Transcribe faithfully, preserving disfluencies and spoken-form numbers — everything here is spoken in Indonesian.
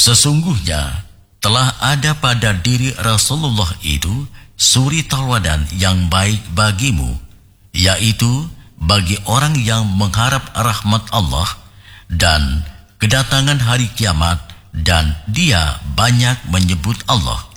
Sesungguhnya telah ada pada diri Rasulullah itu suri tauladan yang baik bagimu, yaitu bagi orang yang mengharap rahmat Allah dan kedatangan hari kiamat, dan dia banyak menyebut Allah.